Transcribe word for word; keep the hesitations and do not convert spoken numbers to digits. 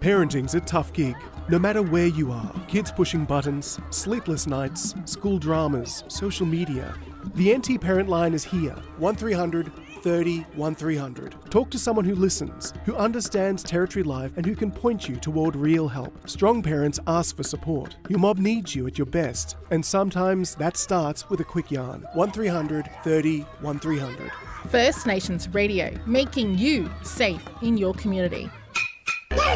Parenting's a tough gig. No matter where you are, kids pushing buttons, sleepless nights, school dramas, social media. The N T Parent Line is here. one three hundred thirty thirteen hundred. Talk to someone who listens, who understands Territory Life and who can point you toward real help. Strong parents ask for support. Your mob needs you at your best, and sometimes that starts with a quick yarn. one three hundred thirty thirteen hundred. First Nations Radio, making you safe in your community.